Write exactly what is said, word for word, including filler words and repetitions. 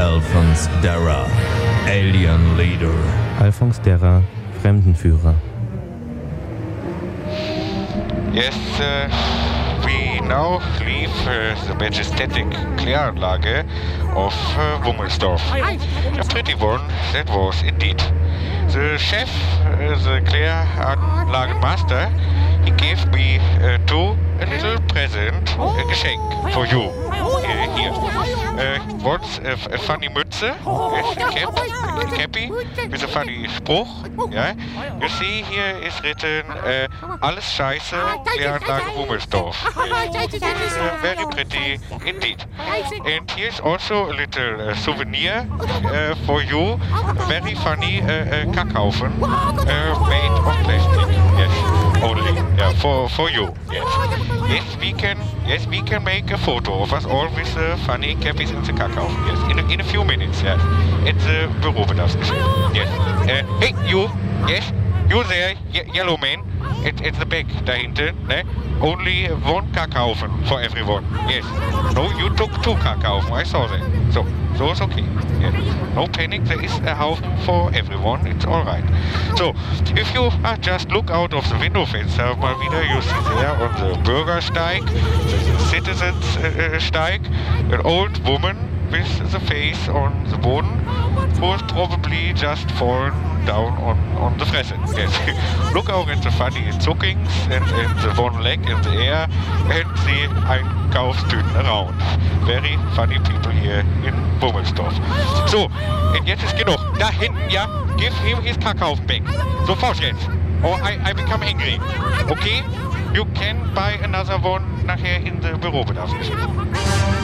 Alphonse Darra, Alien Leader. Alphonse Darra, Fremdenführer. Yes, uh, we now leave uh, the majestic Kläranlage of uh, Wummelsdorf. A pretty one that was indeed. The chef, uh, the Kläranlagenmaster, he gave me uh, too a little present, a Geschenk for you. Uh, here. Uh, what's a, a funny Mütze? Yes, a cap, a cappy with a funny Spruch. Yeah. You see here is written uh, Alles Scheiße, Kläranlage Wummelsdorf. Yes. Uh, very pretty indeed. And here's also a little uh, souvenir uh, for you. A very funny uh, uh, Kackhaufen uh, made of plastic. Yes, only yeah, for for you. Yes. Yes, we can. Yes, we can make a photo of us all with the funny cappies in the Kackhaufen. Yes, in a, in a few minutes. Yes, at the Bürobedarfsgeschäft. Yes. Uh, hey, you. Yes, you there, ye yellow man. At, at the back, dahinter. Ne? Only one Kackhaufen for everyone. Yes. No, you took two Kackhaufen. I saw that. So, so it's okay. Yeah. No panic. There is a Haufen for everyone. It's all right. So, if you uh, just look out of the window fenster mal wieder, you see there on the Bürgersteig, the citizens uh, steig, an old woman with the face on the Boden who has probably just fallen down on, on the Fresse. Yes. Look out at the funny zuckings and, and the one leg in the air and the Einkaufstüten around. Very funny people here in Wummelsdorf. So, und jetzt ist genug. Da hinten, ja, give him his Kackhaufen back. Sofort jetzt. Or I, I become angry. Okay? You can buy another one nachher in the Bürobedarfsgeschäft.